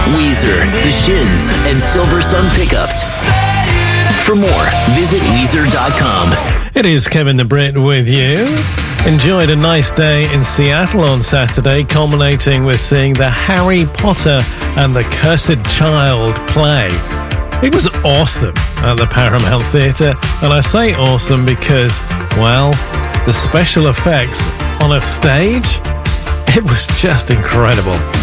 Weezer, The Shins, and Silver Sun Pickups. For more, visit Weezer.com. It is Kevin the Brit with you. Enjoyed a nice day in Seattle on Saturday, culminating with seeing the Harry Potter and the Cursed Child play. It was awesome at the Paramount Theatre, and I say awesome because, well, the special effects on a stage, it was just incredible.